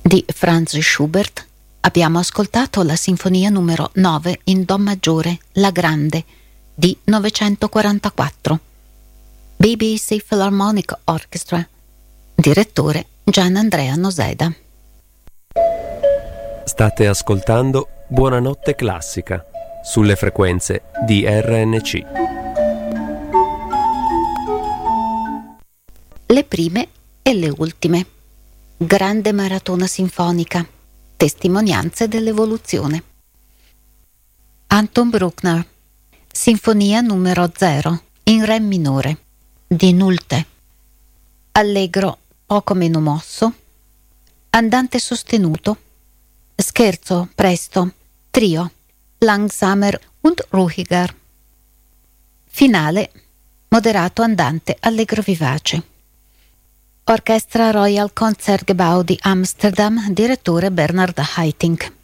di Franz Schubert abbiamo ascoltato la sinfonia numero 9 in Do maggiore, La Grande, di 944. BBC Philharmonic Orchestra, direttore Gian Andrea Noseda. State ascoltando Buonanotte Classica sulle frequenze di RNC. Le prime e le ultime. Grande maratona sinfonica. Testimonianze dell'evoluzione. Anton Bruckner. Sinfonia numero 0 in re minore di Nolte. Allegro poco meno mosso. Andante sostenuto. Scherzo presto. Trio. Langsamer und ruhiger. Finale moderato andante allegro vivace. Orchestra Royal Concertgebouw di Amsterdam, direttore Bernard Haitink.